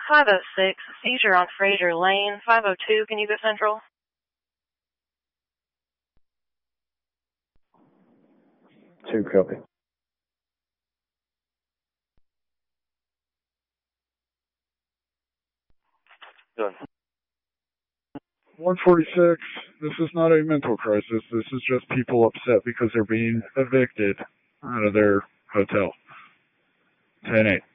506, seizure on Fraser Lane. 502, can you go central? Two, copy. Done. 146, this is not a mental crisis. This is just people upset because they're being evicted out of their hotel. 10-8.